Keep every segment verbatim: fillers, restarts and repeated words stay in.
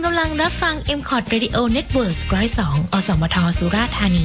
ำลังรับฟัง เอ็ม คอร์ด Radio Network หนึ่งศูนย์สอง อสมทสุราษฎร์ธานี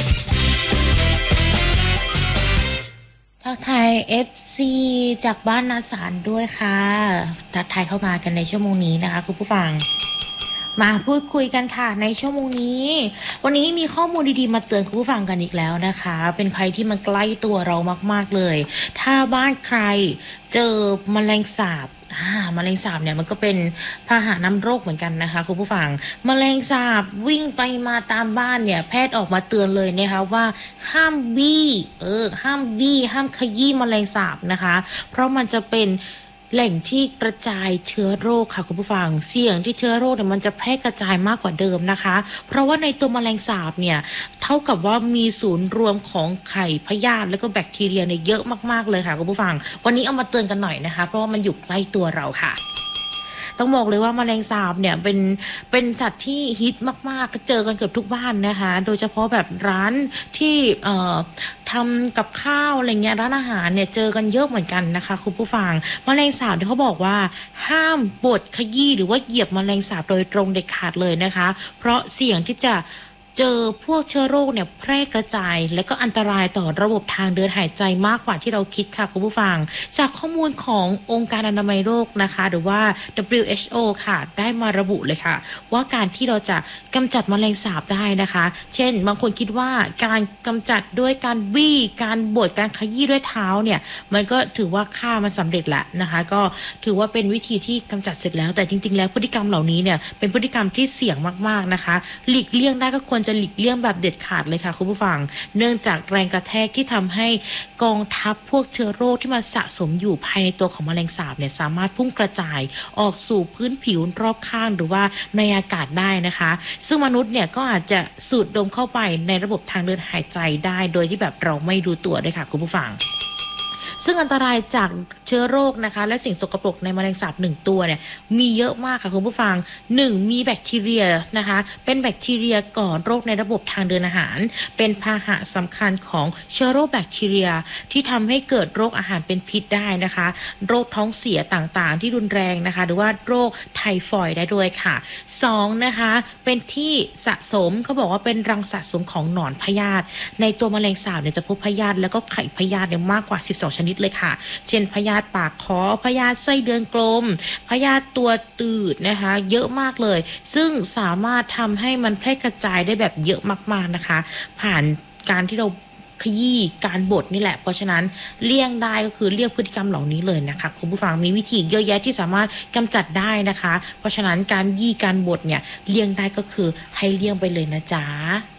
ทักทาย เอฟ ซี จากบ้านนาสารด้วยค่ะทักทายเข้ามากันในชั่วโมงนี้นะคะคุณผู้ฟังมาพูดคุยกันค่ะในชั่วโมงนี้วันนี้มีข้อมูลดีๆมาเตือนคุณผู้ฟังกันอีกแล้วนะคะเป็นภัยที่มันใกล้ตัวเรามากๆเลยถ้าบ้านใครเจอแมลงสาบอ่าแมลงสาบเนี่ยมันก็เป็นพาหะนำโรคเหมือนกันนะคะคุณผู้ฟังแมลงสาบวิ่งไปมาตามบ้านเนี่ยแพทย์ออกมาเตือนเลยนะคะว่าห้ามบี้เออห้ามบี้ห้ามขยี้แมลงสาบนะคะเพราะมันจะเป็นแหล่งที่กระจายเชื้อโรคค่ะคุณผู้ฟังเสี่ยงที่เชื้อโรคเนี่ยมันจะแพร่กระจายมากกว่าเดิมนะคะเพราะว่าในตัวแมลงสาบเนี่ยเท่ากับว่ามีศูนย์รวมของไข่พยาธิแล้วก็แบคทีเรียเนี่ยเยอะมากๆเลยค่ะคุณผู้ฟังวันนี้เอามาเตือนกันหน่อยนะคะเพราะว่ามันอยู่ใกล้ตัวเราค่ะต้องบอกเลยว่าแมลงสาบเนี่ยเป็นเป็นสัตว์ที่ฮิตมากๆเจอกันเกือบทุกบ้านนะคะโดยเฉพาะแบบร้านที่เอ่อทำกับข้าวอะไรเงี้ยร้านอาหารเนี่ยเจอกันเยอะเหมือนกันนะคะคุณผู้ฟังแมลงสาบที่เขาบอกว่าห้ามบดขยี้หรือว่าเหยียบแมลงสาบโดยตรงเด็ดขาดเลยนะคะเพราะเสี่ยงที่จะเจอพวกเชื้อโรคเนี่ยแพร่กระจายและก็อันตรายต่อระบบทางเดินหายใจมากกว่าที่เราคิดค่ะคุณผู้ฟังจากข้อมูลขององค์การอนามัยโลกนะคะหรือว่า ดับเบิลยู เอช โอ ค่ะได้มาระบุเลยค่ะว่าการที่เราจะกำจัดแมลงสาบได้นะคะเช่นบางคนคิดว่าการกำจัดด้วยการบี้การบดการขยี้ด้วยเท้าเนี่ยมันก็ถือว่าค่ามันสำเร็จแล้วนะคะก็ถือว่าเป็นวิธีที่กำจัดเสร็จแล้วแต่จริงๆแล้วพฤติกรรมเหล่านี้เนี่ยเป็นพฤติกรรมที่เสี่ยงมากๆนะคะหลีกเลี่ยงได้ก็ควรจะหลีกเลี่ยงแบบเด็ดขาดเลยค่ะคุณผู้ฟังเนื่องจากแรงกระแทกที่ทำให้กองทัพพวกเชื้อโรคที่มันสะสมอยู่ภายในตัวของแมลงสาบเนี่ยสามารถพุ่งกระจายออกสู่พื้นผิวรอบข้างหรือว่าในอากาศได้นะคะซึ่งมนุษย์เนี่ยก็อาจจะสูดดมเข้าไปในระบบทางเดินหายใจได้โดยที่แบบเราไม่รู้ตัวด้วยค่ะคุณผู้ฟังซึ่งอันตรายจากเชื้อโรคนะคะและสิ่งสกปรกในแมลงสาบหนึ่งตัวเนี่ยมีเยอะมากค่ะคุณผู้ฟังหนึ่งมีแบคทีเรียนะคะเป็นแบคทีเรียก่อโรคในระบบทางเดินอาหารเป็นพาหะสำคัญของเชื้อโรคแบคทีเรียที่ทำให้เกิดโรคอาหารเป็นพิษได้นะคะโรคท้องเสียต่างๆที่รุนแรงนะคะหรือว่าโรคไทฟอยด์ได้ด้วยค่ะสองนะคะเป็นที่สะสมเขาบอกว่าเป็นรังสะสมของหนอนพยาธิในตัวแมลงสาบเนี่ยจะพบพยาธิแล้วก็ไข่พยาธิเนี่ยมากกว่าสิบสองชนิดเลยค่ะเช่นพยาธิปากคอพยาธิไส้เดือนกลมพยาธิตัวตืดนะคะเยอะมากเลยซึ่งสามารถทำให้มันแพร่กระจายได้แบบเยอะมากๆนะคะผ่านการที่เราขยี้การบดนี่แหละเพราะฉะนั้นเลี่ยงได้ก็คือเลี่ยงพฤติกรรมเหล่านี้เลยนะคะคุณผู้ฟังมีวิธีเยอะแยะที่สามารถกำจัดได้นะคะเพราะฉะนั้นการยี่การบดเนี่ยเลี่ยงได้ก็คือให้เลี่ยงไปเลยนะจ๊ะ